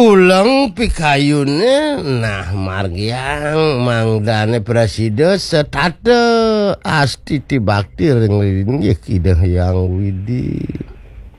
ulang pikayune nah margiang mangdane presiden setate asti ti bakti ring yang widi